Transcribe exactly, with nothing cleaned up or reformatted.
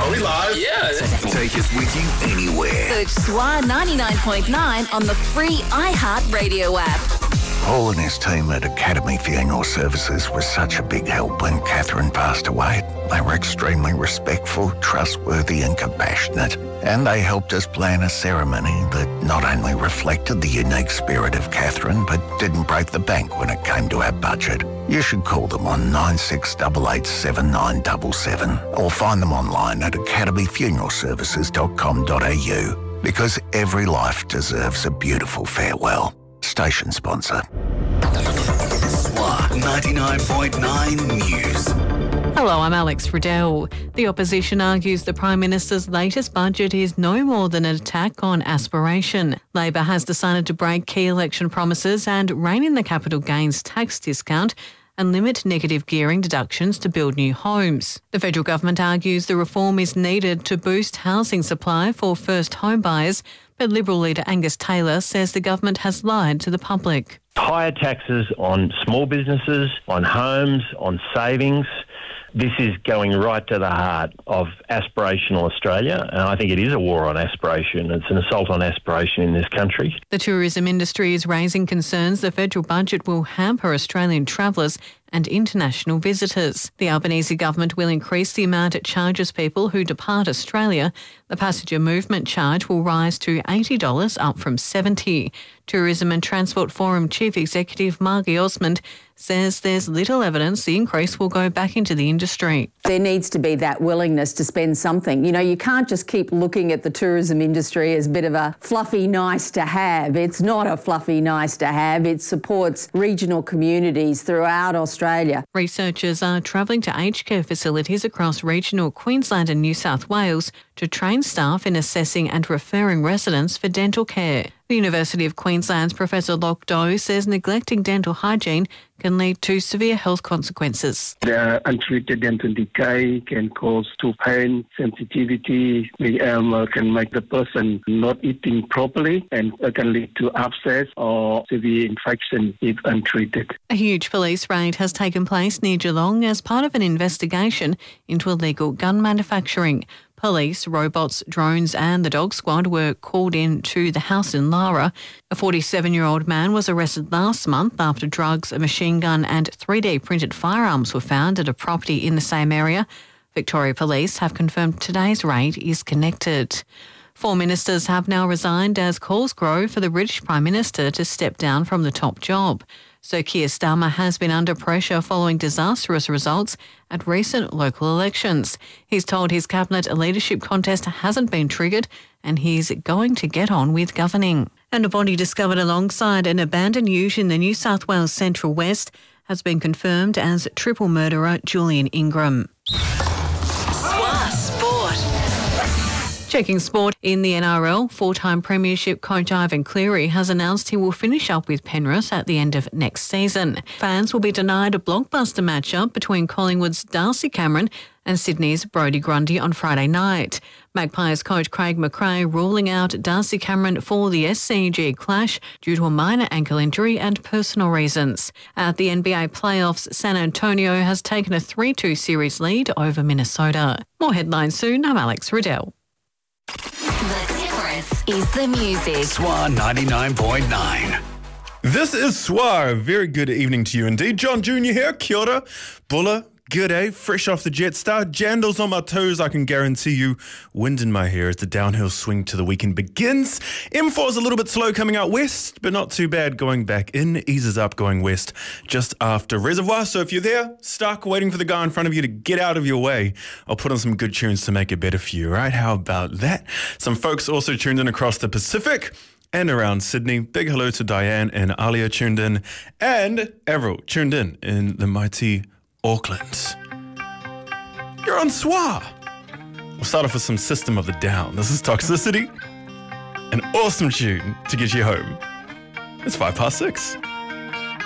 Are we live? Yeah. Take us with you anywhere. Search S W A ninety-nine point nine on the free iHeartRadio app. Paul and his team at Academy Funeral Services was such a big help when Catherine passed away. They were extremely respectful, trustworthy and compassionate. And they helped us plan a ceremony that not only reflected the unique spirit of Catherine, but didn't break the bank when it came to our budget. You should call them on nine six eight eight seven nine seven seven or find them online at academy funeral services dot com dot a u, because every life deserves a beautiful farewell. Station sponsor. S W A ninety-nine point nine News. Hello, I'm Alex Riddell. The opposition argues the Prime Minister's latest budget is no more than an attack on aspiration. Labor has decided to break key election promises and rein in the capital gains tax discount and limit negative gearing deductions to build new homes. The federal government argues the reform is needed to boost housing supply for first home buyers, but Liberal leader Angus Taylor says the government has lied to the public. Higher taxes on small businesses, on homes, on savings. This is going right to the heart of aspirational Australia, and I think it is a war on aspiration. It's an assault on aspiration in this country. The tourism industry is raising concerns the federal budget will hamper Australian travellers and international visitors. The Albanese government will increase the amount it charges people who depart Australia. The passenger movement charge will rise to eighty dollars, up from seventy dollars. Tourism and Transport Forum Chief Executive Margie Osmond says there's little evidence the increase will go back into the industry. There needs to be that willingness to spend something. You know, you can't just keep looking at the tourism industry as a bit of a fluffy nice to have. It's not a fluffy nice to have. It supports regional communities throughout Australia. Researchers are travelling to aged care facilities across regional Queensland and New South Wales to train staff in assessing and referring residents for dental care. The University of Queensland's Professor Locke Doe says neglecting dental hygiene can lead to severe health consequences. The untreated dental decay can cause tooth pain, sensitivity. The um, can make the person not eating properly, and it can lead to abscess or severe infection if untreated. A huge police raid has taken place near Geelong as part of an investigation into illegal gun manufacturing. Police, robots, drones and the dog squad were called in to the house in Lara. A forty-seven-year-old man was arrested last month after drugs, a machine gun and three D printed firearms were found at a property in the same area. Victoria Police have confirmed today's raid is connected. Four ministers have now resigned as calls grow for the British Prime Minister to step down from the top job. Sir Keir Starmer has been under pressure following disastrous results at recent local elections. He's told his cabinet a leadership contest hasn't been triggered and he's going to get on with governing. And a body discovered alongside an abandoned ute in the New South Wales Central West has been confirmed as triple murderer Julian Ingram. Checking sport in the N R L, four-time premiership coach Ivan Cleary has announced he will finish up with Penrith at the end of next season. Fans will be denied a blockbuster matchup between Collingwood's Darcy Cameron and Sydney's Brodie Grundy on Friday night. Magpies coach Craig McRae ruling out Darcy Cameron for the S C G clash due to a minor ankle injury and personal reasons. At the N B A playoffs, San Antonio has taken a three two series lead over Minnesota. More headlines soon. I'm Alex Riddell. The difference is the music. S W A ninety-nine point nine. This is S W A. A very good evening to you indeed. John Junior here. Kia ora. Bulla. Good, eh? Fresh off the Jetstar. Jandals on my toes, I can guarantee you. Wind in my hair as the downhill swing to the weekend begins. M four is a little bit slow coming out west, but not too bad going back in. Eases up going west just after Reservoir. So if you're there, stuck, waiting for the guy in front of you to get out of your way, I'll put on some good tunes to make it better for you, right? How about that? Some folks also tuned in across the Pacific and around Sydney. Big hello to Diane and Alia tuned in. And Avril tuned in in the mighty Auckland. You're on S W A. We'll start off with some System of the Down. This is Toxicity. An awesome tune to get you home. It's five past six.